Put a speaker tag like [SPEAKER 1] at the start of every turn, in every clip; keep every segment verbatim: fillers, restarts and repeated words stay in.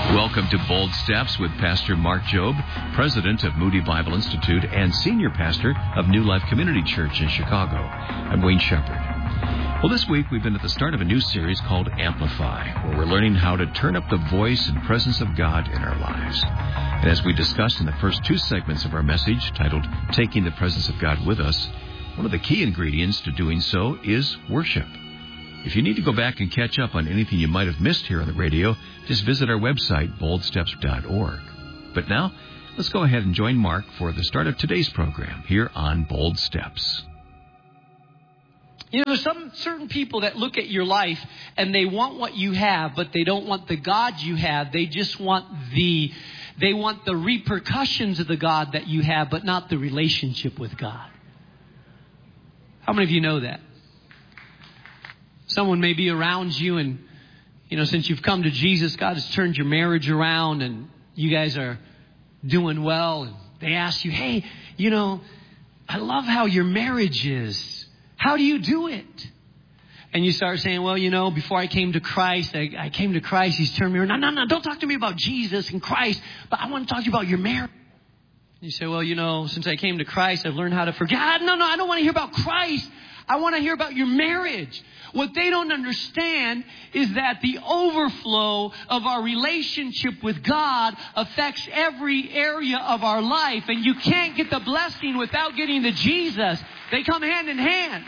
[SPEAKER 1] Welcome to Bold Steps with Pastor Mark Jobe, President of Moody Bible Institute and Senior Pastor of New Life Community Church in Chicago. I'm Wayne Shepherd. Well, this week we've been at the start of a new series called Amplify, where we're learning how to turn up the voice and presence of God in our lives. And as we discussed in the first two segments of our message, titled Taking the Presence of God with Us, one of the key ingredients to doing so is worship. If you need to go back and catch up on anything you might have missed here on the radio, just visit our website, bold steps dot org. But now, let's go ahead and join Mark for the start of today's program here on Bold Steps.
[SPEAKER 2] You know, there's some certain people that look at your life and they want what you have, but they don't want the God you have. They just want the, they want the repercussions of the God that you have, but not the relationship with God. How many of you know that? Someone may be around you and, you know, since you've come to Jesus, God has turned your marriage around and you guys are doing well. And they ask you, hey, you know, I love how your marriage is. How do you do it? And you start saying, well, you know, before I came to Christ, I, I came to Christ. He's turned me around. No, no, no, don't talk to me about Jesus and Christ, but I want to talk to you about your marriage. You say, well, you know, since I came to Christ, I've learned how to forgive. No, no, I don't want to hear about Christ. I want to hear about your marriage. What they don't understand is that the overflow of our relationship with God affects every area of our life. And you can't get the blessing without getting the Jesus. They come hand in hand.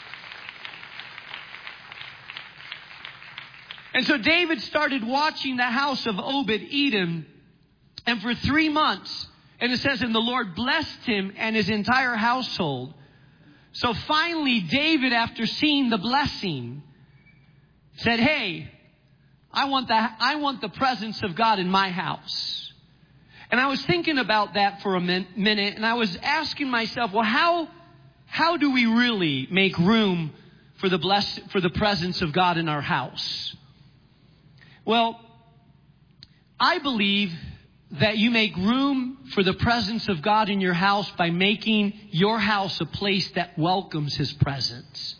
[SPEAKER 2] And so David started watching the house of Obed-Edom. And for three months, and it says, and the Lord blessed him and his entire household. So finally, David, after seeing the blessing, said, hey, I want the, I want the presence of God in my house. And I was thinking about that for a min- minute, and I was asking myself, well, how, how do we really make room for the bless, for the presence of God in our house? Well, I believe that you make room for the presence of God in your house by making your house a place that welcomes His presence.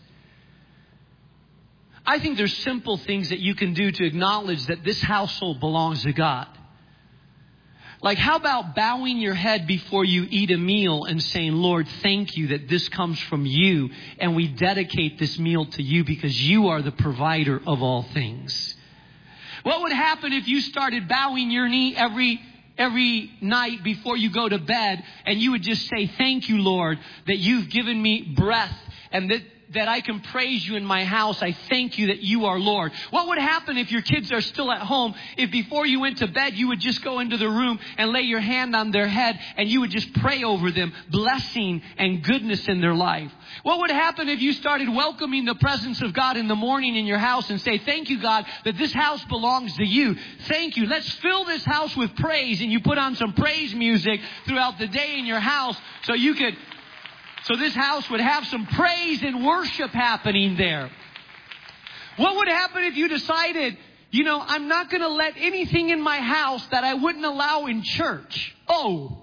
[SPEAKER 2] I think there's simple things that you can do to acknowledge that this household belongs to God. Like, how about bowing your head before you eat a meal and saying, Lord, thank you that this comes from you, and we dedicate this meal to you because you are the provider of all things. What would happen if you started bowing your knee every Every night before you go to bed, and you would just say, thank you, Lord, that you've given me breath and that, that I can praise you in my house. I thank you that you are Lord. What would happen if your kids are still at home, if before you went to bed, you would just go into the room and lay your hand on their head and you would just pray over them, blessing and goodness in their life? What would happen if you started welcoming the presence of God in the morning in your house and say, thank you, God, that this house belongs to you. Thank you. Let's fill this house with praise. And you put on some praise music throughout the day in your house so you could, so this house would have some praise and worship happening there. What would happen if you decided, you know, I'm not going to let anything in my house that I wouldn't allow in church? Oh,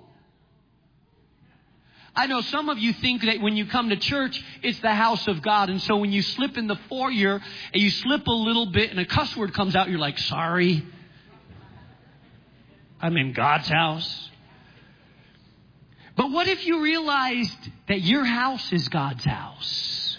[SPEAKER 2] I know some of you think that when you come to church, it's the house of God. And so when you slip in the foyer and you slip a little bit and a cuss word comes out, you're like, sorry, I'm in God's house. But what if you realized that your house is God's house?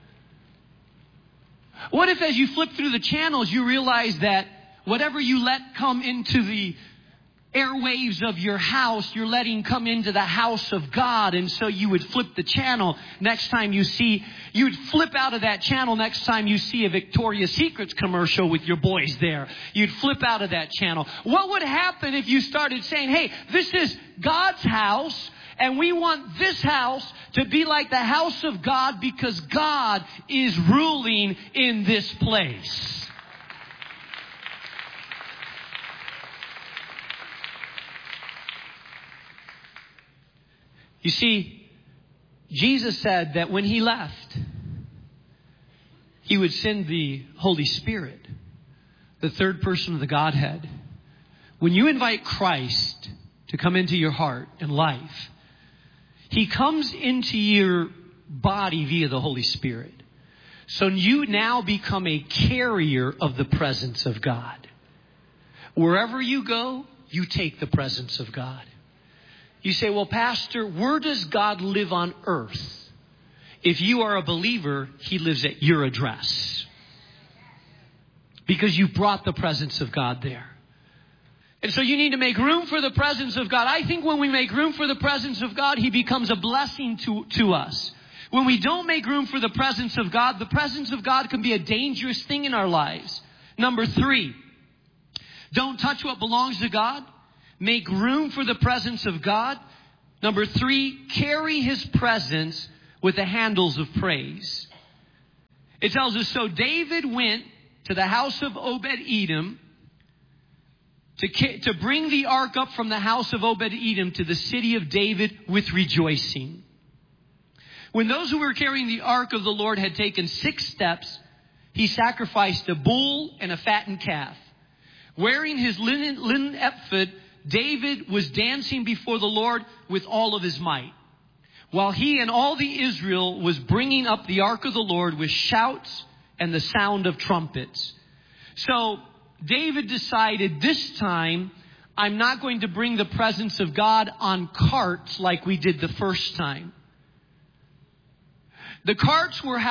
[SPEAKER 2] What if as you flip through the channels, you realize that whatever you let come into the airwaves of your house, you're letting come into the house of God. And so you would flip the channel next time you see, you would flip out of that channel next time you see a Victoria's Secrets commercial with your boys there. You'd flip out of that channel. What would happen if you started saying, hey, this is God's house, and we want this house to be like the house of God because God is ruling in this place? You see, Jesus said that when He left, He would send the Holy Spirit, the third person of the Godhead. When you invite Christ to come into your heart and life, He comes into your body via the Holy Spirit. So you now become a carrier of the presence of God. Wherever you go, you take the presence of God. You say, well, Pastor, where does God live on earth? If you are a believer, He lives at your address. Because you brought the presence of God there. And so you need to make room for the presence of God. I think when we make room for the presence of God, He becomes a blessing to, to us. When we don't make room for the presence of God, the presence of God can be a dangerous thing in our lives. Number three, don't touch what belongs to God. Make room for the presence of God. Number three, carry His presence with the handles of praise. It tells us, so David went to the house of Obed-Edom to, to bring the ark up from the house of Obed-Edom to the city of David with rejoicing. When those who were carrying the ark of the Lord had taken six steps, he sacrificed a bull and a fattened calf. Wearing his linen, linen ephod, David was dancing before the Lord with all of his might, while he and all the Israel was bringing up the ark of the Lord with shouts and the sound of trumpets. So David decided this time, I'm not going to bring the presence of God on carts like we did the first time. The carts were